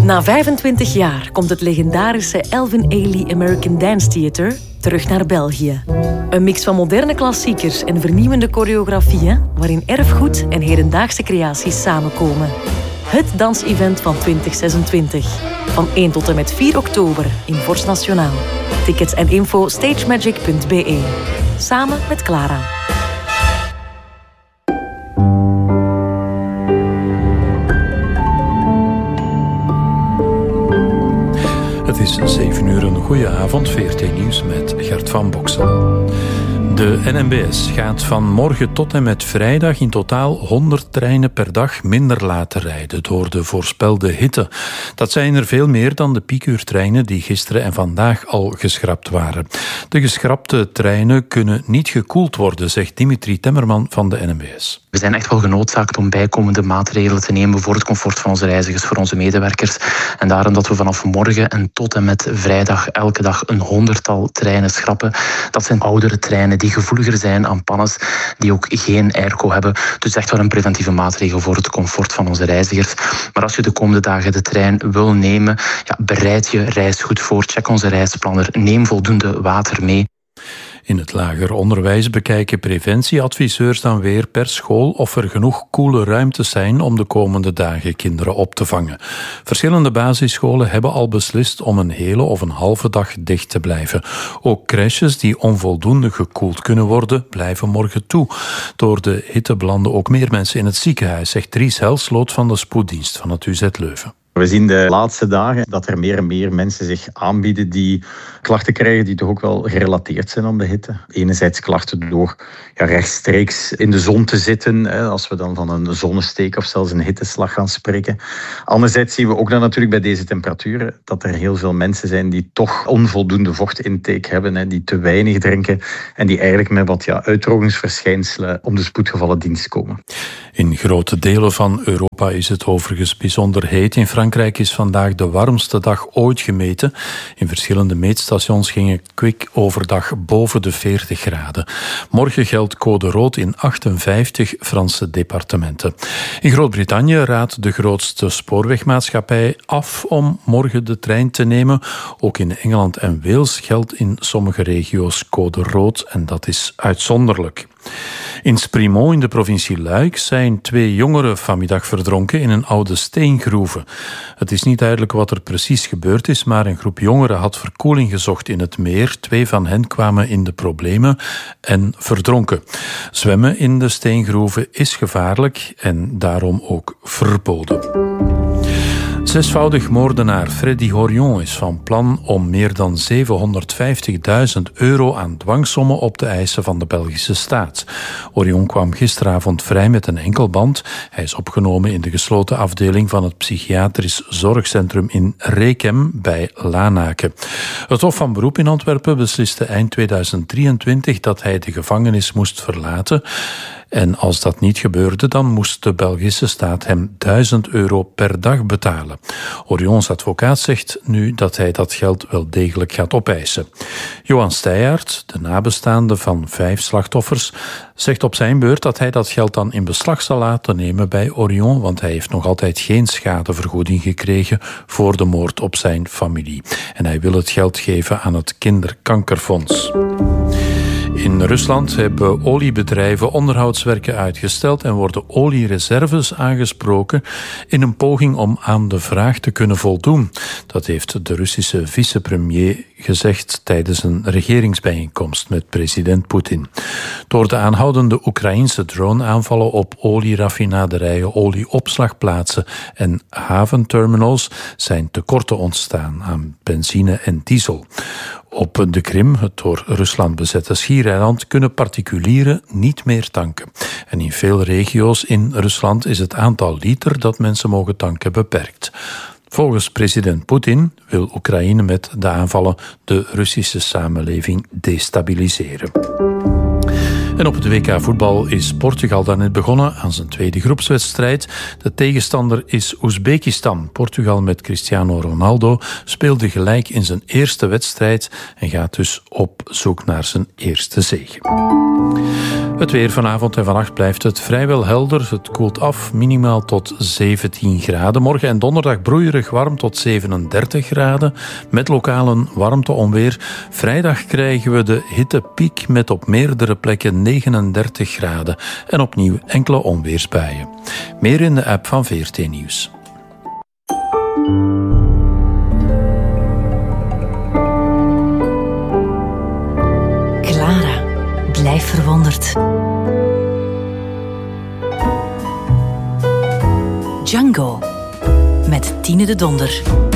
Na 25 jaar komt het legendarische Alvin Ailey American Dance Theatre terug naar België. Een mix van moderne klassiekers en vernieuwende choreografieën waarin erfgoed en hedendaagse creaties samenkomen. Het dansevent van 2026. Van 1 tot en met 4 oktober in Forst Nationaal. Tickets en info stagemagic.be. Samen met Clara. Het is 7 uur, een goede avond, VRT Nieuws met Gert van Boksel. De NMBS gaat van morgen tot en met vrijdag in totaal 100 treinen per dag minder laten rijden door de voorspelde hitte. Dat zijn er veel meer dan de piekuurtreinen die gisteren en vandaag al geschrapt waren. De geschrapte treinen kunnen niet gekoeld worden, zegt Dimitri Temmerman van de NMBS. We zijn echt wel genoodzaakt om bijkomende maatregelen te nemen voor het comfort van onze reizigers, voor onze medewerkers. En daarom dat we vanaf morgen en tot en met vrijdag elke dag een 100-tal treinen schrappen. Dat zijn oudere treinen die gevoeliger zijn aan pannes, die ook geen airco hebben. Dus echt wel een preventieve maatregel voor het comfort van onze reizigers. Maar als je de komende dagen de trein wil nemen, bereid je reis goed voor. Check onze reisplanner. Neem voldoende water mee. In het lager onderwijs bekijken preventieadviseurs dan weer per school of er genoeg koele ruimtes zijn om de komende dagen kinderen op te vangen. Verschillende basisscholen hebben al beslist om een hele of een halve dag dicht te blijven. Ook crèches die onvoldoende gekoeld kunnen worden, blijven morgen toe. Door de hitte belanden ook meer mensen in het ziekenhuis, zegt Dries Helsloot van de spoeddienst van het UZ Leuven. We zien de laatste dagen dat er meer en meer mensen zich aanbieden die klachten krijgen die toch ook wel gerelateerd zijn aan de hitte. Enerzijds klachten door rechtstreeks in de zon te zitten, als we dan van een zonnesteek of zelfs een hitteslag gaan spreken. Anderzijds zien we ook dan natuurlijk bij deze temperaturen dat er heel veel mensen zijn die toch onvoldoende vochtintake hebben, die te weinig drinken en die eigenlijk met wat uitdrogingsverschijnselen om de spoedgevallendienst komen. In grote delen van Europa is het overigens bijzonder heet. In Frankrijk is vandaag de warmste dag ooit gemeten. In verschillende meetstations ging het kwik overdag boven de 40 graden. Morgen geldt code rood in 58 Franse departementen. In Groot-Brittannië raadt de grootste spoorwegmaatschappij af om morgen de trein te nemen. Ook in Engeland en Wales geldt in sommige regio's code rood en dat is uitzonderlijk. In Sprimont in de provincie Luik zijn 2 jongeren vanmiddag verdronken in een oude steengroeve. Het is niet duidelijk wat er precies gebeurd is, maar een groep jongeren had verkoeling gezocht in het meer. 2 van hen kwamen in de problemen en verdronken. Zwemmen in de steengroeven is gevaarlijk en daarom ook verboden. 6voudig moordenaar Freddy Horion is van plan om meer dan €750.000 aan dwangsommen op te eisen van de Belgische staat. Horion kwam gisteravond vrij met een enkelband. Hij is opgenomen in de gesloten afdeling van het psychiatrisch zorgcentrum in Rekem bij Lanaken. Het Hof van Beroep in Antwerpen besliste eind 2023 dat hij de gevangenis moest verlaten. En als dat niet gebeurde, dan moest de Belgische staat hem €1000 per dag betalen. Horions advocaat zegt nu dat hij dat geld wel degelijk gaat opeisen. Johan Steijaert, de nabestaande van 5 slachtoffers, zegt op zijn beurt dat hij dat geld dan in beslag zal laten nemen bij Horion, want hij heeft nog altijd geen schadevergoeding gekregen voor de moord op zijn familie. En hij wil het geld geven aan het Kinderkankerfonds. In Rusland hebben oliebedrijven onderhoudswerken uitgesteld en worden oliereserves aangesproken in een poging om aan de vraag te kunnen voldoen. Dat heeft de Russische vicepremier gezegd tijdens een regeringsbijeenkomst met president Poetin. Door de aanhoudende Oekraïnse drone-aanvallen op olieraffinaderijen, olieopslagplaatsen en haventerminals zijn tekorten ontstaan aan benzine en diesel. Op de Krim, het door Rusland bezette schiereiland, kunnen particulieren niet meer tanken. En in veel regio's in Rusland is het aantal liter dat mensen mogen tanken beperkt. Volgens president Poetin wil Oekraïne met de aanvallen de Russische samenleving destabiliseren. En op het WK voetbal is Portugal daarnet begonnen aan zijn tweede groepswedstrijd. De tegenstander is Oezbekistan. Portugal met Cristiano Ronaldo speelde gelijk in zijn eerste wedstrijd en gaat dus op zoek naar zijn eerste zege. Het weer vanavond en vannacht blijft het vrijwel helder. Het koelt af, minimaal tot 17 graden. Morgen en donderdag broeierig warm tot 37 graden. Met lokale warmteonweer. Vrijdag krijgen we de hittepiek met op meerdere plekken 39 graden. En opnieuw enkele onweersbuien. Meer in de app van VRT Nieuws. Clara, blijf verwonderd. Django met Tine de Donder.